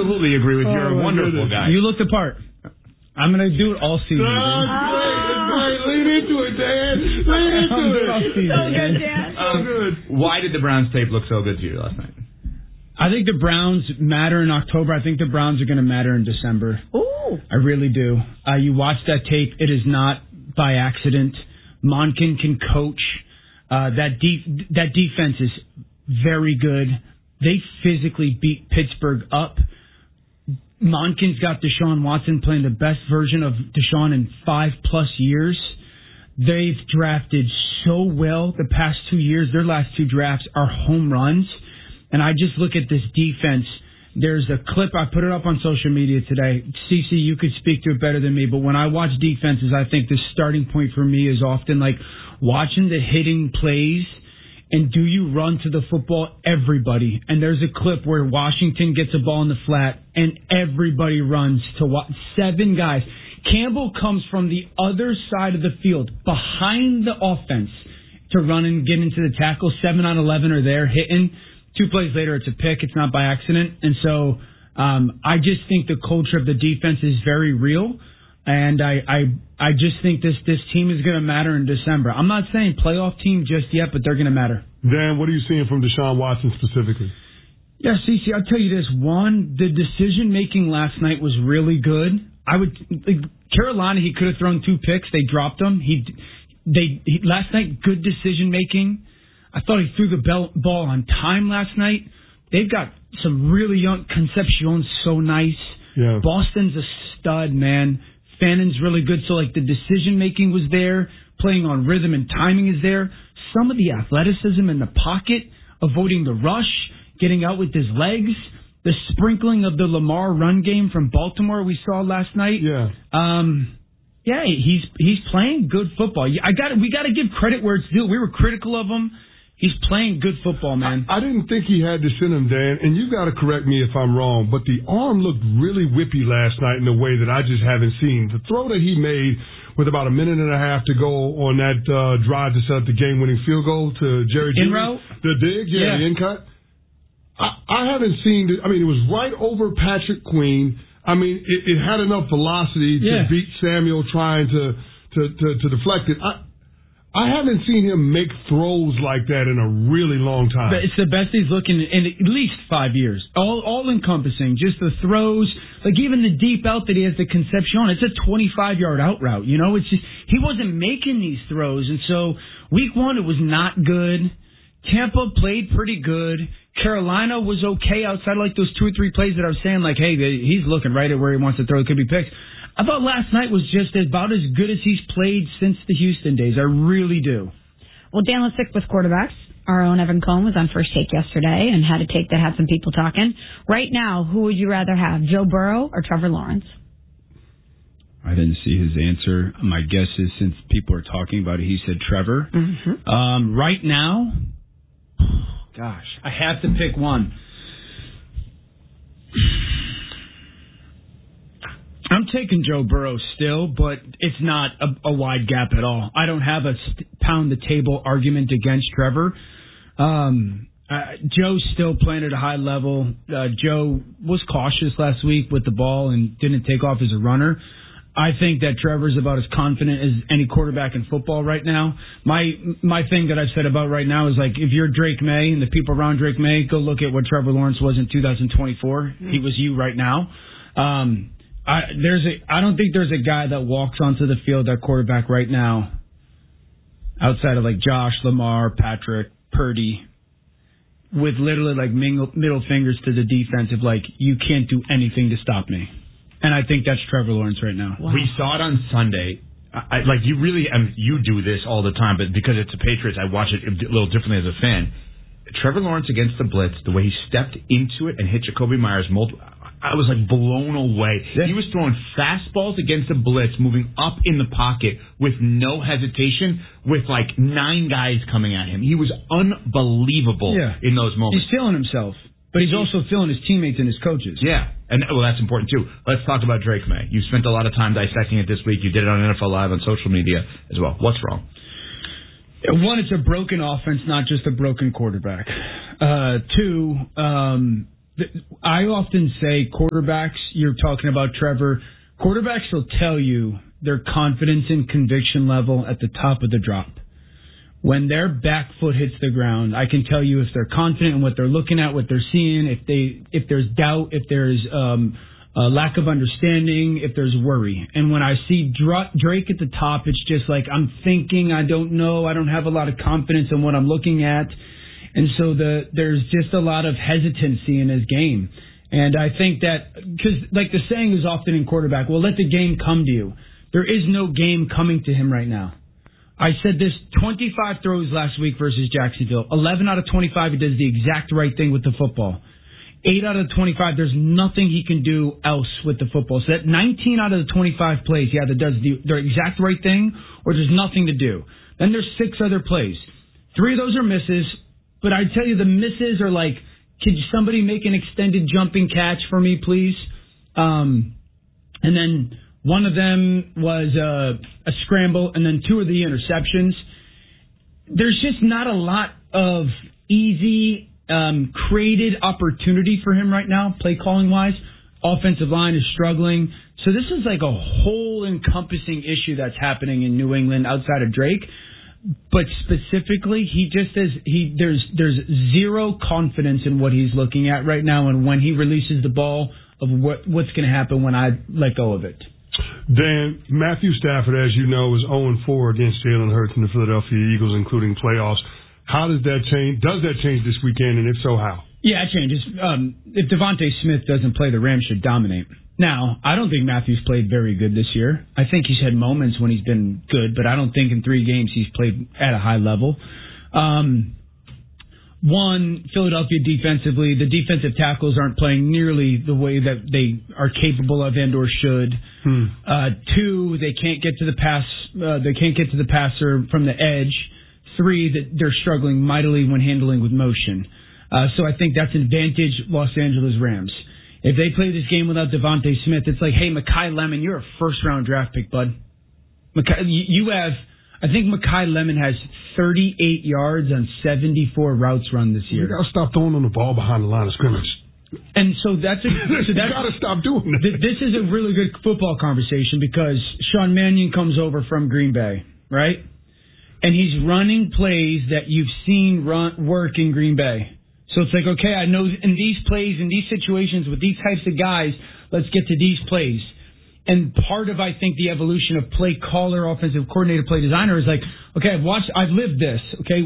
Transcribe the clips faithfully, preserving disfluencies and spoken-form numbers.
absolutely agree with you. You're a wonderful guy. You look the part. I'm going to do it all season. That's great. That's great. Lean into it, Dan. Lean into it. So good, Dan. Um, good. Why did the Browns tape look so good to you last night? I think the Browns matter in October. I think the Browns are going to matter in December. Ooh. I really do. Uh, you watch that tape. It is not by accident. Monken can coach. Uh, that de- that defense is very good. They physically beat Pittsburgh up. Monken's got Deshaun Watson playing the best version of Deshaun in five plus years. They've drafted so well the past two years. Their last two drafts are home runs. And I just look at this defense. There's a clip, I put it up on social media today. Cece, you could speak to it better than me, but when I watch defenses, I think the starting point for me is often like watching the hitting plays and do you run to the football? Everybody. And there's a clip where Washington gets a ball in the flat and everybody runs to watch. Seven guys. Campbell comes from the other side of the field, behind the offense, to run and get into the tackle. Seven on eleven are there hitting. Two plays later, it's a pick. It's not by accident. And so um, I just think the culture of the defense is very real. And I I, I just think this, this team is going to matter in December. I'm not saying playoff team just yet, but they're going to matter. Dan, what are you seeing from Deshaun Watson specifically? Yeah, Cece, I'll tell you this. One, the decision-making last night was really good. I would like, Carolina, he could have thrown two picks. They dropped them. He, they he, last night, good decision-making. I thought he threw the bell, ball on time last night. They've got some really young Concepcion's so nice. Yeah. Boston's a stud, man. Fannon's really good. So, like, the decision-making was there. Playing on rhythm and timing is there. Some of the athleticism in the pocket, avoiding the rush, getting out with his legs, the sprinkling of the Lamar run game from Baltimore we saw last night. Yeah. Um, yeah, he's he's playing good football. I got we got to give credit where it's due. We were critical of him. He's playing good football, man. I, I didn't think he had this in him, Dan, and you got to correct me if I'm wrong, but the arm looked really whippy last night in a way that I just haven't seen. The throw that he made with about a minute and a half to go on that uh, drive to set up the game-winning field goal to Jerry In Jeudy, route? the dig, yeah, Yeah. the in cut. I, I haven't seen it. I mean, it was right over Patrick Queen. I mean, it, it had enough velocity to Yeah. beat Samuel trying to to, to, to deflect it. I, I haven't seen him make throws like that in a really long time. But it's the best he's looking in at least five years. All all encompassing. Just the throws, like even the deep out that he has the Concepcion. It's a twenty-five yard out route. You know, it's just he wasn't making these throws, and so week one it was not good. Tampa played pretty good. Carolina was okay outside of like those two or three plays that I was saying, like, hey, he's looking right at where he wants to throw. It could be picked. I thought last night was just about as good as he's played since the Houston days. I really do. Well, Dan, let's stick with quarterbacks. Our own Evan Cohen was on First Take yesterday and had a take that had some people talking. Right now, who would you rather have, Joe Burrow or Trevor Lawrence? I didn't see his answer. My guess is since people are talking about it, he said Trevor. Mm-hmm. Um, right now, gosh, I have to pick one. I'm taking Joe Burrow still, but it's not a, a wide gap at all. I don't have a st- pound-the-table argument against Trevor. Um, uh, Joe's still playing at a high level. Uh, Joe was cautious last week with the ball and didn't take off as a runner. I think that Trevor's about as confident as any quarterback in football right now. My my thing that I've said about right now is, like, if you're Drake May and the people around Drake May, go look at what Trevor Lawrence was in two thousand twenty-four. Mm-hmm. He was you right now. Um I, there's a. I don't think there's a guy that walks onto the field at quarterback right now, outside of like Josh, Lamar, Patrick, Purdy, with literally like mingle, middle fingers to the defensive, like, you can't do anything to stop me. And I think that's Trevor Lawrence right now. Wow. We saw it on Sunday. I, like you really, I mean, you do this all the time, but because it's the Patriots, I watch it a little differently as a fan. Trevor Lawrence against the blitz, the way he stepped into it and hit Jacoby Myers multiple. I was like blown away. Yeah. He was throwing fastballs against the blitz, moving up in the pocket with no hesitation, with like nine guys coming at him. He was unbelievable yeah. in those moments. He's feeling himself, but he's also feeling his teammates and his coaches. Yeah, and well, that's important too. Let's talk about Drake May. You spent a lot of time dissecting it this week. You did it on N F L Live on social media as well. What's wrong? One, it's a broken offense, not just a broken quarterback. Uh, two, um... I often say quarterbacks, you're talking about Trevor, quarterbacks will tell you their confidence and conviction level at the top of the drop. When their back foot hits the ground, I can tell you if they're confident in what they're looking at, what they're seeing, if they, if there's doubt, if there's um, a lack of understanding, if there's worry. And when I see Drake at the top, it's just like I'm thinking, I don't know, I don't have a lot of confidence in what I'm looking at. And so the there's just a lot of hesitancy in his game. And I think that, because like the saying is often in quarterback, well, let the game come to you. There is no game coming to him right now. I said this, twenty-five throws last week versus Jacksonville. eleven out of twenty-five, he does the exact right thing with the football. eight out of twenty-five, there's nothing he can do else with the football. So that nineteen out of the twenty-five plays, he either does the, the exact right thing or there's nothing to do. Then there's six other plays. Three of those are misses, but I tell you the misses are like, could somebody make an extended jumping catch for me, please? Um, and then one of them was uh, a scramble, and then two of the interceptions. There's just not a lot of easy, um, created opportunity for him right now, play calling wise. Offensive line is struggling. So this is like a whole encompassing issue that's happening in New England outside of Drake. But specifically, he just is he there's there's zero confidence in what he's looking at right now, and when he releases the ball, of what what's going to happen when I let go of it. Dan, Matthew Stafford, as you know, is oh and four against Jalen Hurts and the Philadelphia Eagles, including playoffs. How does that change? Does that change this weekend, and if so, how? Yeah, it changes. Um, if Devontae Smith doesn't play, the Rams should dominate. Now, I don't think Matthew's played very good this year. I think he's had moments when he's been good, but I don't think in three games he's played at a high level. Um, one, Philadelphia defensively, the defensive tackles aren't playing nearly the way that they are capable of and or should. Hmm. Uh, two, they can't get to the pass. Uh, they can't get to the passer from the edge. Three, that they're struggling mightily when handling with motion. Uh, so I think that's an advantage Los Angeles Rams. If they play this game without Devontae Smith, it's like, hey, Mekhi Lemon, you're a first-round draft pick, bud. Mekhi, you have, I think Mekhi Lemon has thirty-eight yards on seventy-four routes run this year. You got to stop throwing on the ball behind the line of scrimmage. And so that's a, so that's, you got to stop doing that. Th- this is a really good football conversation because Sean Mannion comes over from Green Bay, right? And he's running plays that you've seen run work in Green Bay. So it's like, okay, I know in these plays, in these situations, with these types of guys, let's get to these plays. And part of, I think, the evolution of play caller, offensive coordinator, play designer is like, okay, I've watched, I've lived this, okay?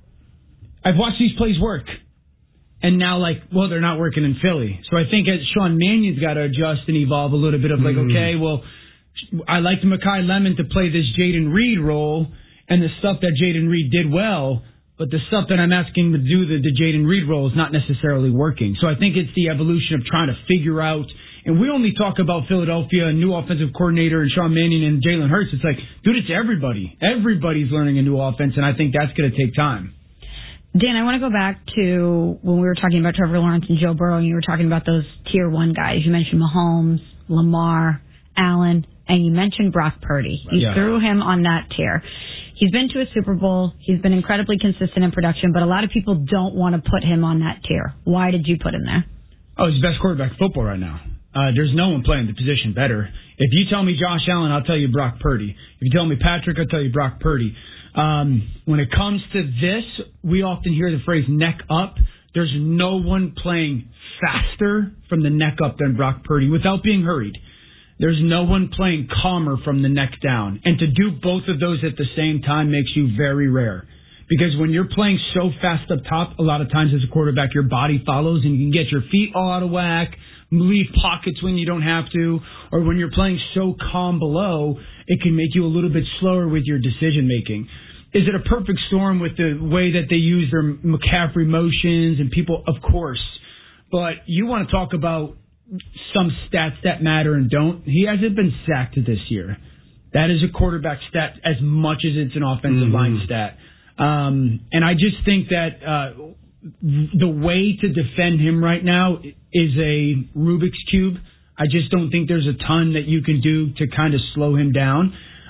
I've watched these plays work. And now, like, well, they're not working in Philly. So I think as Sean Mannion's got to adjust and evolve a little bit of like, mm-hmm. okay, well, I liked Mekhi Lemon to play this Jaden Reed role, and the stuff that Jaden Reed did well, but the stuff that I'm asking him to do, the, the Jaden Reed role, is not necessarily working. So I think it's the evolution of trying to figure out, and we only talk about Philadelphia, a new offensive coordinator, and Sean Mannion and Jalen Hurts. It's like, dude, it's everybody. Everybody's learning a new offense, and I think that's going to take time. Dan, I want to go back to when we were talking about Trevor Lawrence and Joe Burrow, and you were talking about those tier one guys. You mentioned Mahomes, Lamar, Allen, and you mentioned Brock Purdy. You yeah. threw him on that tier. He's been to a Super Bowl. He's been incredibly consistent in production, but a lot of people don't want to put him on that tier. Why did you put him there? Oh, he's the best quarterback in football right now. Uh, there's no one playing the position better. If you tell me Josh Allen, I'll tell you Brock Purdy. If you tell me Patrick, I'll tell you Brock Purdy. Um, when it comes to this, we often hear the phrase neck up. There's no one playing faster from the neck up than Brock Purdy without being hurried. There's no one playing calmer from the neck down. And to do both of those at the same time makes you very rare. Because when you're playing so fast up top, a lot of times as a quarterback, your body follows and you can get your feet all out of whack, leave pockets when you don't have to, or when you're playing so calm below, it can make you a little bit slower with your decision making. Is it a perfect storm with the way that they use their McCaffrey motions and people? Of course. But you want to talk about some stats that matter and don't. He hasn't been sacked this year. That is a quarterback stat as much as it's an offensive mm-hmm. line stat. Um, and I just think that uh, the way to defend him right now is a Rubik's Cube. I just don't think there's a ton that you can do to kind of slow him down.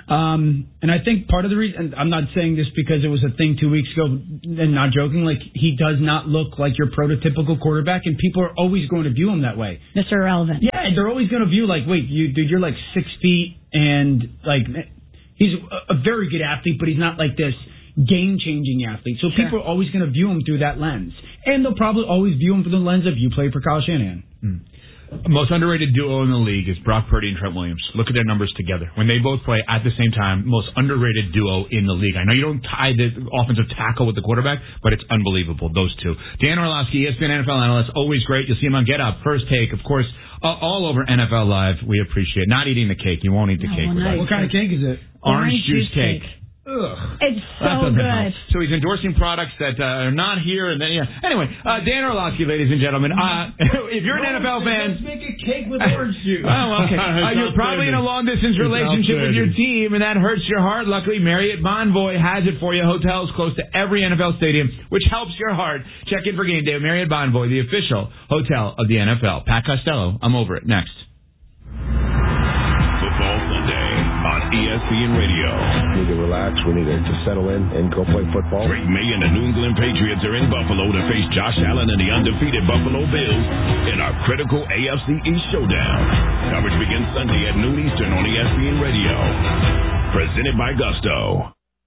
Um, and I think part of the reason, I'm not saying this because it was a thing two weeks ago and not joking, like he does not look like your prototypical quarterback, and people are always going to view him that way. Mister Irrelevant. Yeah, and they're always going to view like, wait, you dude, you're like six feet and like he's a, a very good athlete, but he's not like this game-changing athlete. So sure. People are always going to view him through that lens. And they'll probably always view him through the lens of you played for Kyle Shanahan. Mm. Most underrated duo in the league is Brock Purdy and Trent Williams. Look at their numbers together. When they both play at the same time, most underrated duo in the league. I know you don't tie the offensive tackle with the quarterback, but it's unbelievable, those two. Dan Orlovsky, E S P N N F L analyst, always great. You'll see him on Get Up, First Take, of course, uh, all over N F L Live. We appreciate it. Not eating the cake. You won't eat the no, cake. Well, with what kind of cake is it? Orange, Orange juice, juice cake. cake. Ugh. It's so good. Help. So he's endorsing products that uh, are not here. And then, yeah. Anyway, uh, Dan Orlovsky, ladies and gentlemen. Uh, if you're an N F L fan, let's make a cake with orange juice. Oh, okay. Uh, you're probably in a long distance relationship with your team, and that hurts your heart. Luckily, Marriott Bonvoy has it for you. Hotels close to every N F L stadium, which helps your heart. Check in for game day with Marriott Bonvoy, the official hotel of the N F L. Pat Costello, I'm over it. Next. Football Sunday on E S P N Radio. We need to relax. We need to, to settle in and go play football. Drake May and the New England Patriots are in Buffalo to face Josh Allen and the undefeated Buffalo Bills in our critical A F C East showdown. Coverage begins Sunday at noon Eastern on E S P N Radio. Presented by Gusto.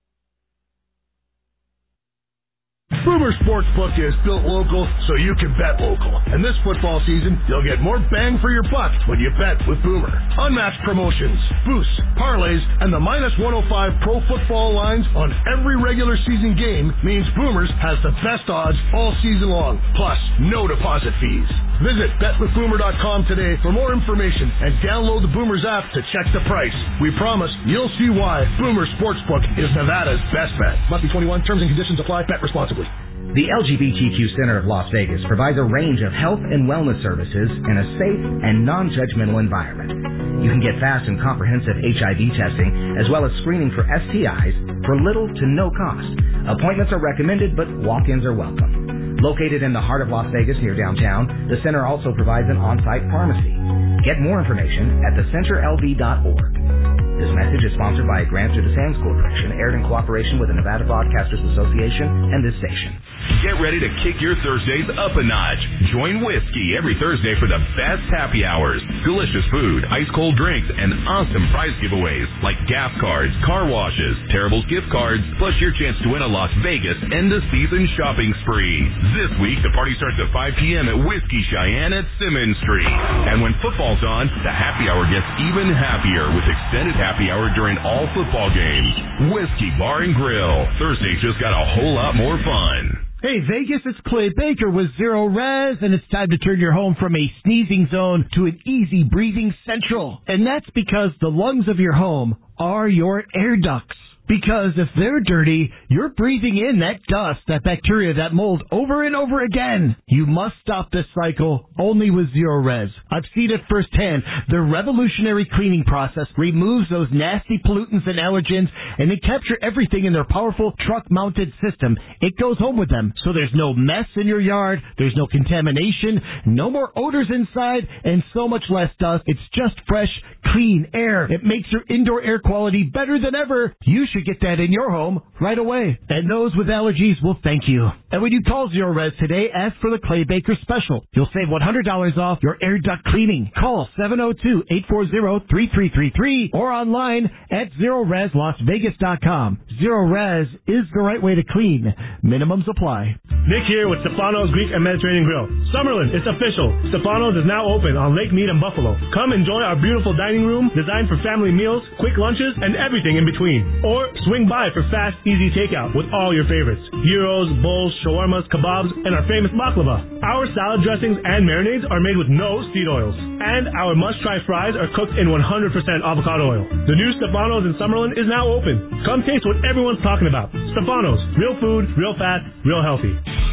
Boomer Sportsbook is built local so you can bet local. And this football season, you'll get more bang for your buck when you bet with Boomer. Unmatched promotions, boosts, parlays, and the minus one oh five pro football lines on every regular season game means Boomers has the best odds all season long, plus no deposit fees. Visit bet with boomer dot com today for more information and download the Boomers app to check the price. We promise you'll see why Boomer Sportsbook is Nevada's best bet. Must be twenty-one. Terms and conditions apply. Bet responsibly. The L G B T Q Center of Las Vegas provides a range of health and wellness services in a safe and non-judgmental environment. You can get fast and comprehensive H I V testing as well as screening for S T Is for little to no cost. Appointments are recommended, but walk-ins are welcome. Located in the heart of Las Vegas near downtown, the center also provides an on-site pharmacy. Get more information at the center L V dot org. This message is sponsored by a grant through the Sands Corporation, aired in cooperation with the Nevada Broadcasters Association and this station. Get ready to kick your Thursdays up a notch. Join Whiskey every Thursday for the best happy hours, delicious food, ice-cold drinks, and awesome prize giveaways like gas cards, car washes, Terribles gift cards, plus your chance to win a Las Vegas end-of-season shopping spree. This week, the party starts at five p.m. at Whiskey Cheyenne at Simmons Street. And when football's on, the happy hour gets even happier with extended happy hour during all football games. Whiskey Bar and Grill. Thursday just got a whole lot more fun. Hey, Vegas, it's Clay Baker with Zero Res, and it's time to turn your home from a sneezing zone to an easy breathing central. And that's because the lungs of your home are your air ducts. Because if they're dirty, you're breathing in that dust, that bacteria, that mold over and over again. You must stop this cycle only with Zero Res. I've seen it firsthand. Their revolutionary cleaning process removes those nasty pollutants and allergens, and they capture everything in their powerful truck-mounted system. It goes home with them, so there's no mess in your yard, there's no contamination, no more odors inside, and so much less dust. It's just fresh, clean air. It makes your indoor air quality better than ever. You should get that in your home right away. And those with allergies will thank you. And when you call Zero Res today, ask for the Clay Baker special. You'll save one hundred dollars off your air duct cleaning. Call seven oh two, eight four zero, three three three three or online at zero res las vegas dot com. Zero Res is the right way to clean. Minimums apply. Nick here with Stefano's Greek and Mediterranean Grill. Summerlin, it's official. Stefano's is now open on Lake Mead in Buffalo. Come enjoy our beautiful dining room designed for family meals, quick lunches, and everything in between. Or swing by for fast, easy takeout with all your favorites. Gyros, bowls, shawarmas, kebabs, and our famous baklava. Our salad dressings and marinades are made with no seed oils. And our must-try fries are cooked in one hundred percent avocado oil. The new Stefano's in Summerlin is now open. Come taste what everyone's talking about. Stefano's. Real food, real fat, real healthy.